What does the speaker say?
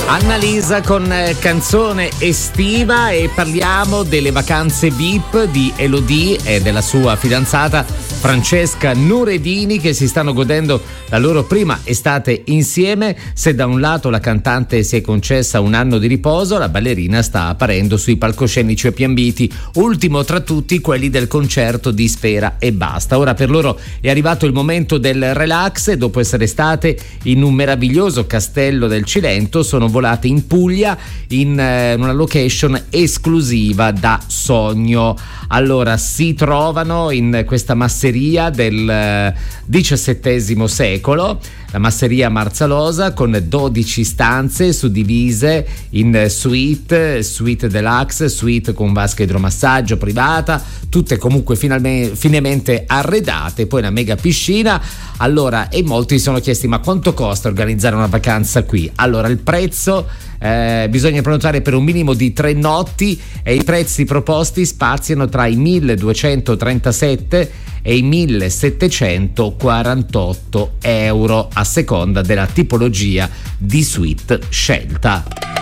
Annalisa con canzone estiva, e parliamo delle vacanze VIP di Elodie e della sua fidanzata Francesca Nuredini, che si stanno godendo la loro prima estate insieme. Se da un lato la cantante si è concessa un anno di riposo, la ballerina sta apparendo sui palcoscenici più ambiti, ultimo tra tutti quelli del concerto di Sfera Ebbasta. Ora per loro è arrivato il momento del relax e dopo essere state in un meraviglioso castello del Cilento sono volate in Puglia in una location esclusiva da sogno. Allora si trovano in questa masseria del XVII secolo, la masseria Marzalosa, con 12 stanze suddivise in suite deluxe, suite con vasca idromassaggio privata, tutte comunque finemente arredate, poi una mega piscina. Allora, e molti si sono chiesti: ma quanto costa organizzare una vacanza qui? Allora, il prezzo bisogna prenotare per un minimo di 3 notti e i prezzi proposti spaziano tra i 1.237 e i 1.748 euro a seconda della tipologia di suite scelta.